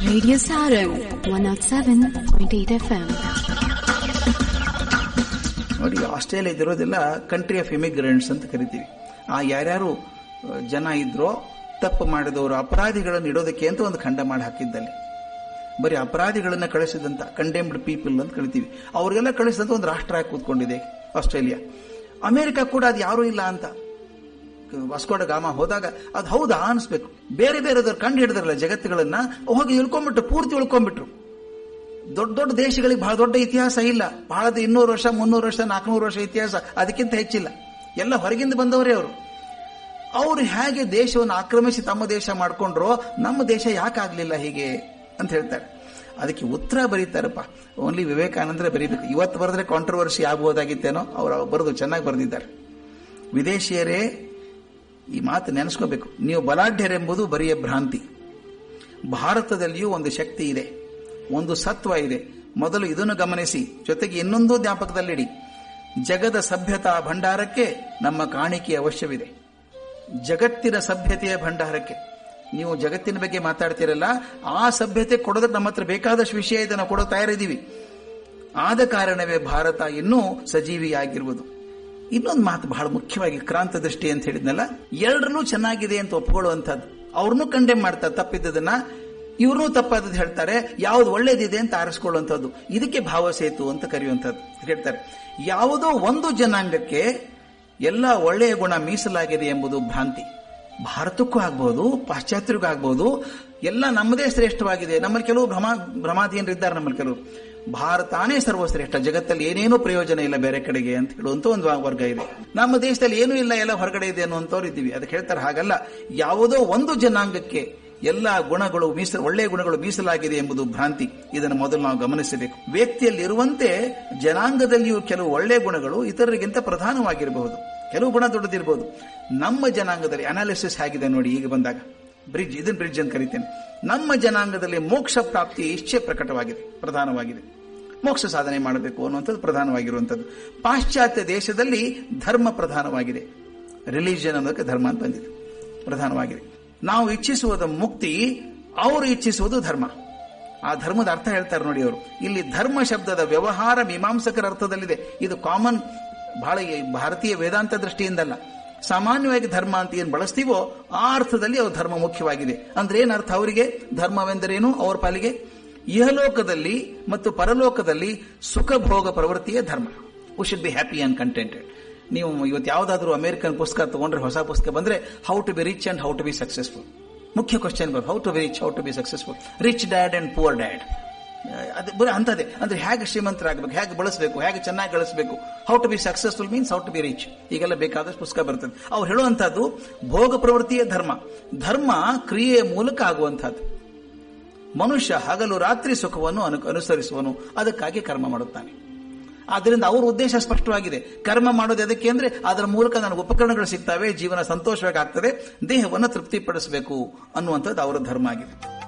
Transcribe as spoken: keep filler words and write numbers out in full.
Radio Sarang, one oh seven point eight F M. ನೋಡಿ, ಆಸ್ಟ್ರೇಲಿಯಾದಿರೋದೆಲ್ಲ country of immigrants ಅಂತ ಕರಿತೀವಿ. ಆ ಯಾರ್ಯಾರು ಜನ ಇದ್ರೋ ತಪ್ಪು ಮಾಡಿದವರು ಅಪರಾಧಿಗಳನ್ನು ಇಡೋದಕ್ಕೆ ಅಂತ ಒಂದು ಖಂಡ ಮಾಡಿ ಹಾಕಿದ್ದಲ್ಲಿ, ಬರೀ ಅಪರಾಧಿಗಳನ್ನ ಕಳಿಸಿದಂತ ಕಂಡೆಮ್ಡ್ ಪೀಪಲ್ ಅಂತ ಕರಿತೀವಿ, ಅವ್ರಿಗೆಲ್ಲ ಕಳಿಸಿದಂತ ಒಂದು ರಾಷ್ಟ್ರ ಆಗಿ ಕೂತ್ಕೊಂಡಿದೆ ಆಸ್ಟ್ರೇಲಿಯಾ. ಅಮೆರಿಕ ಕೂಡ ಅದು ಯಾರೂ ಇಲ್ಲ ಅಂತ ವಾಸ್ಕೋಡ ಗಾಮ ಹೋದಾಗ ಅದು ಹೌದಾ ಅನಿಸ್ಬೇಕು. ಬೇರೆ ಬೇರೆದವ್ರು ಕಂಡು ಹಿಡಿದ್ರಲ್ಲ ಜಗತ್ತುಗಳನ್ನ, ಹೋಗಿ ಇಳ್ಕೊಂಡ್ಬಿಟ್ರು, ಪೂರ್ತಿ ಉಳ್ಕೊಂಡ್ಬಿಟ್ರು. ದೊಡ್ಡ ದೊಡ್ಡ ದೇಶಗಳಿಗೆ ಬಹಳ ದೊಡ್ಡ ಇತಿಹಾಸ ಇಲ್ಲ, ಬಹಳ ಇನ್ನೂರು ವರ್ಷ ಮುನ್ನೂರು ವರ್ಷ ನಾಲ್ಕುನೂರು ವರ್ಷ ಇತಿಹಾಸ, ಅದಕ್ಕಿಂತ ಹೆಚ್ಚಿಲ್ಲ. ಎಲ್ಲ ಹೊರಗಿಂದ ಬಂದವರೇ ಅವರು. ಅವರು ಹೇಗೆ ದೇಶವನ್ನು ಆಕ್ರಮಿಸಿ ತಮ್ಮ ದೇಶ ಮಾಡ್ಕೊಂಡ್ರೋ, ನಮ್ಮ ದೇಶ ಯಾಕಾಗ್ಲಿಲ್ಲ ಹೀಗೆ ಅಂತ ಹೇಳ್ತಾರೆ. ಅದಕ್ಕೆ ಉತ್ತರ ಬರೀತಾರಪ್ಪ, ಓನ್ಲಿ ವಿವೇಕಾನಂದರೇ ಬರೀಬೇಕು. ಇವತ್ತು ಬರೆದ್ರೆ ಕಾಂಟ್ರವರ್ಸಿ ಆಗಬಹುದಾಗಿತ್ತೇನೋ, ಅವರು ಬರೆದು ಚೆನ್ನಾಗಿ ಬರೆದಿದ್ದಾರೆ. ವಿದೇಶಿಯರೇ ಈ ಮಾತು ನೆನೆಸ್ಕೋಬೇಕು, ನೀವು ಬಲಾಢ್ಯರೆಂಬುದು ಬರಿಯ ಭ್ರಾಂತಿ. ಭಾರತದಲ್ಲಿಯೂ ಒಂದು ಶಕ್ತಿ ಇದೆ, ಒಂದು ಸತ್ವ ಇದೆ. ಮೊದಲು ಇದನ್ನು ಗಮನಿಸಿ, ಜೊತೆಗೆ ಇನ್ನೊಂದು ಜ್ಞಾಪಕದಲ್ಲಿಡಿ. ಜಗದ ಸಭ್ಯತಾ ಭಂಡಾರಕ್ಕೆ ನಮ್ಮ ಕಾಣಿಕೆ ಅವಶ್ಯವಿದೆ. ಜಗತ್ತಿನ ಸಭ್ಯತೆಯ ಭಂಡಾರಕ್ಕೆ ನೀವು ಜಗತ್ತಿನ ಬಗ್ಗೆ ಮಾತಾಡ್ತಿರಲ್ಲ, ಆ ಸಭ್ಯತೆ ಕೊಡೋದಕ್ಕೆ ನಮ್ಮ ಹತ್ರ ಬೇಕಾದಷ್ಟು ವಿಷಯ ಇದೆ, ನಾವು ಕೊಡೋ ತಯಾರಿದ್ದೀವಿ. ಆದ ಕಾರಣವೇ ಭಾರತ ಇನ್ನೂ ಸಜೀವಿಯಾಗಿರುವುದು. ಇನ್ನೊಂದು ಮಾತು ಬಹಳ ಮುಖ್ಯವಾಗಿ, ಕ್ರಾಂತ ದೃಷ್ಟಿ ಅಂತ ಹೇಳಿದ್ನಲ್ಲ, ಎರಡನ್ನೂ ಚೆನ್ನಾಗಿದೆ ಅಂತ ಒಪ್ಕೊಳ್ಳುವಂಥದ್ದು. ಅವ್ರನ್ನೂ ಕಂಡೆಮ್ ಮಾಡ್ತಾರೆ ತಪ್ಪಿದ್ದದನ್ನ, ಇವ್ರನ್ನೂ ತಪ್ಪಾದದ್ದು ಹೇಳ್ತಾರೆ, ಯಾವ್ದು ಒಳ್ಳೇದಿದೆ ಅಂತ ಆರಿಸ್ಕೊಳ್ಳುವಂಥದ್ದು. ಇದಕ್ಕೆ ಭಾವಸೇತು ಅಂತ ಕರೆಯುವಂಥದ್ದು. ಹೇಳ್ತಾರೆ, ಯಾವುದೋ ಒಂದು ಜನಾಂಗಕ್ಕೆ ಎಲ್ಲ ಒಳ್ಳೆಯ ಗುಣ ಮೀಸಲಾಗಿದೆ ಎಂಬುದು ಭ್ರಾಂತಿ. ಭಾರತಕ್ಕೂ ಆಗ್ಬಹುದು, ಪಾಶ್ಚಾತ್ಯರಿಗೂ ಆಗ್ಬಹುದು, ಎಲ್ಲ ನಮ್ಮದೇ ಶ್ರೇಷ್ಠವಾಗಿದೆ. ನಮ್ಮಲ್ಲಿ ಕೆಲವು ಭ್ರಮ ಭ್ರಮಾಧೀನರಿದ್ದಾರೆ. ನಮ್ಮಲ್ಲಿ ಕೆಲವರು ಭಾರತಾನೇ ಸರ್ವಶ್ರೇಷ್ಠ, ಜಗತ್ತಲ್ಲಿ ಏನೇನೂ ಪ್ರಯೋಜನ ಇಲ್ಲ ಬೇರೆ ಕಡೆಗೆ ಅಂತ ಹೇಳುವಂತ ಒಂದು ವರ್ಗ ಇದೆ. ನಮ್ಮ ದೇಶದಲ್ಲಿ ಏನೂ ಇಲ್ಲ, ಎಲ್ಲ ಹೊರಗಡೆ ಇದೆ ಅನ್ನುವಂಥವ್ರು ಇದ್ದೀವಿ. ಅದಕ್ಕೆ ಹೇಳ್ತಾರೆ ಹಾಗಲ್ಲ, ಯಾವುದೋ ಒಂದು ಜನಾಂಗಕ್ಕೆ ಎಲ್ಲ ಗುಣಗಳು ಮೀಸ ಒಳ್ಳೆಯ ಗುಣಗಳು ಮೀಸಲಾಗಿದೆ ಎಂಬುದು ಭ್ರಾಂತಿ. ಇದನ್ನು ಮೊದಲು ನಾವು ಗಮನಿಸಬೇಕು. ವ್ಯಕ್ತಿಯಲ್ಲಿ ಇರುವಂತೆ ಜನಾಂಗದಲ್ಲಿಯೂ ಕೆಲವು ಒಳ್ಳೆಯ ಗುಣಗಳು ಇತರರಿಗಿಂತ ಪ್ರಧಾನವಾಗಿರಬಹುದು, ಕೆಲವು ಗುಣ ದೊಡ್ಡದಿರಬಹುದು. ನಮ್ಮ ಜನಾಂಗದಲ್ಲಿ ಅನಾಲಿಸಿಸ್ ಆಗಿದೆ ನೋಡಿ, ಈಗ ಬಂದಾಗ ಬ್ರಿಡ್ಜ್, ಇದನ್ನ ಬ್ರಿಡ್ಜ್ ಅಂತ ಕರಿತೇನೆ. ನಮ್ಮ ಜನಾಂಗದಲ್ಲಿ ಮೋಕ್ಷ ಪ್ರಾಪ್ತಿಯ ಇಚ್ಛೆ ಪ್ರಕಟವಾಗಿದೆ, ಪ್ರಧಾನವಾಗಿದೆ. ಮೋಕ್ಷ ಸಾಧನೆ ಮಾಡಬೇಕು ಅನ್ನುವಂಥದ್ದು ಪ್ರಧಾನವಾಗಿರುವಂಥದ್ದು. ಪಾಶ್ಚಾತ್ಯ ದೇಶದಲ್ಲಿ ಧರ್ಮ ಪ್ರಧಾನವಾಗಿದೆ, ರಿಲಿಜಿಯನ್ ಅನ್ನೋದಕ್ಕೆ ಧರ್ಮ ಅಂತ ಬಂದಿದೆ, ಪ್ರಧಾನವಾಗಿದೆ. ನಾವು ಇಚ್ಛಿಸುವುದು ಮುಕ್ತಿ, ಅವರು ಇಚ್ಛಿಸುವುದು ಧರ್ಮ. ಆ ಧರ್ಮದ ಅರ್ಥ ಹೇಳ್ತಾರೆ ನೋಡಿ ಅವರು. ಇಲ್ಲಿ ಧರ್ಮ ಶಬ್ದದ ವ್ಯವಹಾರ ಮೀಮಾಂಸಕರ ಅರ್ಥದಲ್ಲಿದೆ. ಇದು ಕಾಮನ್, ಬಹಳ ಭಾರತೀಯ ವೇದಾಂತ ದೃಷ್ಟಿಯಿಂದಲ್ಲ. ಸಾಮಾನ್ಯವಾಗಿ ಧರ್ಮ ಅಂತ ಏನು ಬಳಸ್ತೀವೋ ಆ ಅರ್ಥದಲ್ಲಿ ಅವ್ರ ಧರ್ಮ ಮುಖ್ಯವಾಗಿದೆ. ಅಂದ್ರೆ ಏನರ್ಥ ಅವರಿಗೆ? ಧರ್ಮವೆಂದರೇನು ಅವರ ಪಾಲಿಗೆ? ಇಹಲೋಕದಲ್ಲಿ ಮತ್ತು ಪರಲೋಕದಲ್ಲಿ ಸುಖ ಭೋಗ ಪ್ರವೃತ್ತಿಯೇ ಧರ್ಮ. We should be happy and contented. ನೀವು ಇವತ್ತು ಯಾವುದಾದ್ರೂ ಅಮೆರಿಕನ್ ಪುಸ್ತಕ ತಗೊಂಡ್ರೆ, ಹೊಸ ಪುಸ್ತಕ ಬಂದ್ರೆ, how to B rich and how to B successful, ಮುಖ್ಯ ಕ್ವಶನ್ ಬರ್ how to B rich, how to B successful. Rich dad and poor dad, ಅದು ಬರೀ ಅಂತದೇ. ಅಂದ್ರೆ ಹೇಗೆ ಶ್ರೀಮಂತರಾಗಬೇಕು, ಹೇಗೆ ಬಳಸಬೇಕು, ಹೇಗೆ ಚೆನ್ನಾಗಿ ಗಳಿಸಬೇಕು. How to B successful means how to B rich. ಈಗೆಲ್ಲ ಬೇಕಾದಷ್ಟು ಪುಸ್ತಕ ಬರ್ತದೆ. ಅವ್ರು ಹೇಳುವಂತಹದ್ದು ಭೋಗ ಪ್ರವೃತ್ತಿಯೇ ಧರ್ಮ. ಧರ್ಮ ಕ್ರಿಯೆಯ ಮೂಲಕ ಆಗುವಂತಹದ್ದು. ಮನುಷ್ಯ ಹಗಲು ರಾತ್ರಿ ಸುಖವನ್ನು ಅನುಸರಿಸುವನು, ಅದಕ್ಕಾಗಿ ಕರ್ಮ ಮಾಡುತ್ತಾನೆ. ಆದ್ದರಿಂದ ಅವರ ಉದ್ದೇಶ ಸ್ಪಷ್ಟವಾಗಿದೆ. ಕರ್ಮ ಮಾಡೋದು ಅದಕ್ಕೆ ಅಂದ್ರೆ ಅದರ ಮೂಲಕ ನನಗೆ ಉಪಕರಣಗಳು ಸಿಗ್ತವೆ, ಜೀವನ ಸಂತೋಷವಾಗಿ ಆಗ್ತದೆ, ದೇಹವನ್ನು ತೃಪ್ತಿಪಡಿಸಬೇಕು ಅನ್ನುವಂಥದ್ದು ಅವರ ಧರ್ಮ ಆಗಿದೆ.